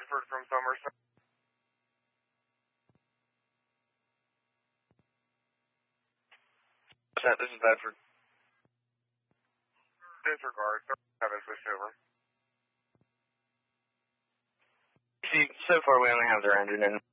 Bedford from Somerset. This is Bedford. Disregard. Haven't switched over. See, so far we only have their engine in.